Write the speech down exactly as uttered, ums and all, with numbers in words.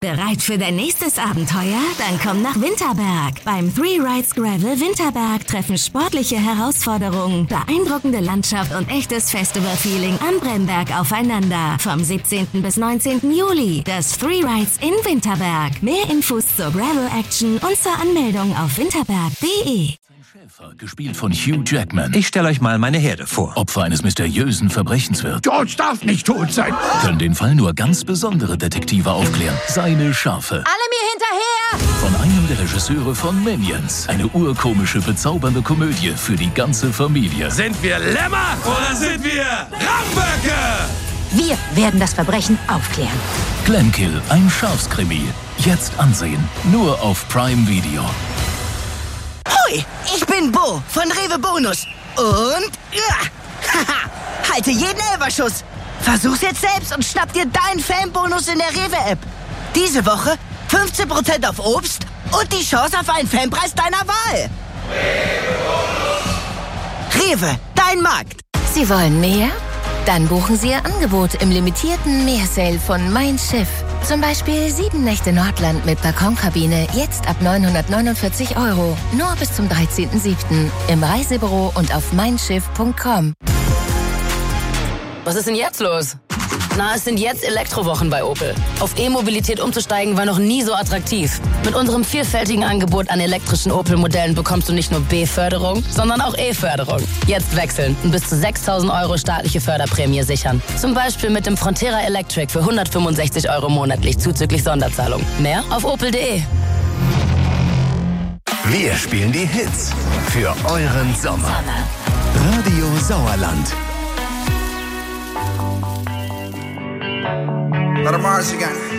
Bereit für dein nächstes Abenteuer? Dann komm nach Winterberg. Beim Three Rides Gravel Winterberg treffen sportliche Herausforderungen, beeindruckende Landschaft und echtes Festival-Feeling am Bremberg aufeinander. Vom siebzehnten bis neunzehnten Juli. Das Three Rides in Winterberg. Mehr Infos zur Gravel-Action und zur Anmeldung auf winterberg punkt de. Schäfer, gespielt von Hugh Jackman. Ich stelle euch mal meine Herde vor. Opfer eines mysteriösen Verbrechens wird. George darf nicht tot sein. Können den Fall nur ganz besondere Detektive aufklären. Seine Schafe. Alle mir hinterher! Von einem der Regisseure von Minions. Eine urkomische, bezaubernde Komödie für die ganze Familie. Sind wir Lämmer oder sind wir Ramböcke? Wir werden das Verbrechen aufklären. Glenkill, ein Schafskrimi. Jetzt ansehen. Nur auf Prime Video. Hoi, ich bin Bo von Rewe Bonus. Und... Ja, haha, halte jeden Elferschuss. Versuch's jetzt selbst und schnapp dir deinen Fanbonus in der Rewe-App. Diese Woche fünfzehn Prozent auf Obst und die Chance auf einen Fanpreis deiner Wahl. Rewe, dein Markt. Sie wollen mehr? Dann buchen Sie Ihr Angebot im limitierten Meersale von Mein Schiff. Zum Beispiel sieben Nächte Nordland mit Balkonkabine, jetzt ab neunhundertneunundvierzig Euro. Nur bis zum dreizehnten siebten im Reisebüro und auf mein schiff punkt com. Was ist denn jetzt los? Na, es sind jetzt Elektrowochen bei Opel. Auf E-Mobilität umzusteigen war noch nie so attraktiv. Mit unserem vielfältigen Angebot an elektrischen Opel-Modellen bekommst du nicht nur B-Förderung, sondern auch E-Förderung. Jetzt wechseln und bis zu sechstausend Euro staatliche Förderprämie sichern. Zum Beispiel mit dem Frontera Electric für hundertfünfundsechzig Euro monatlich zuzüglich Sonderzahlung. Mehr auf opel punkt de. Wir spielen die Hits für euren Sommer. Radio Sauerland. Let 'em march again.